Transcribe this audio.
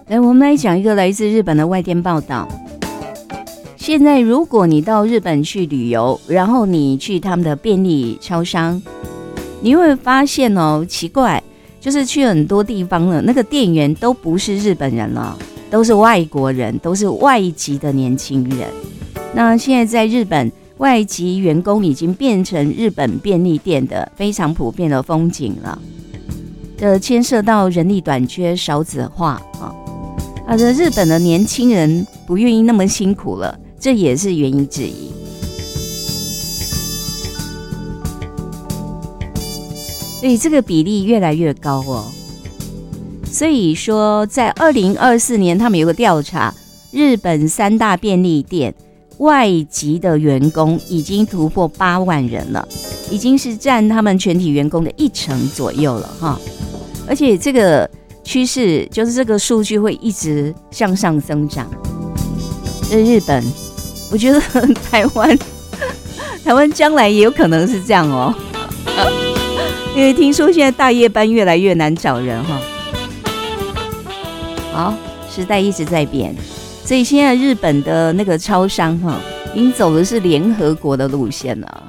来，我们来讲一个来自日本的外电报道。现在如果你到日本去旅游，然后你去他们的便利超商，你会发现哦，奇怪，就是去很多地方了，那个店员都不是日本人了，都是外国人，都是外籍的年轻人。那现在在日本，外籍员工已经变成日本便利店的非常普遍的风景了。牵涉到人力短缺、少子化啊，日本的年轻人不愿意那么辛苦了，这也是原因之一。所以这个比例越来越高哦。所以说，在2024年，他们有个调查，日本3大便利店外籍的员工已经突破8万人了，已经是占他们全体员工的1成左右了哈。而且这个趋势就是这个数据会一直向上增长。日本，我觉得台湾将来也有可能是这样哦。因为听说现在大夜班越来越难找人哈。好，时代一直在变，所以现在日本的那个超商哈，已经走的是联合国的路线了。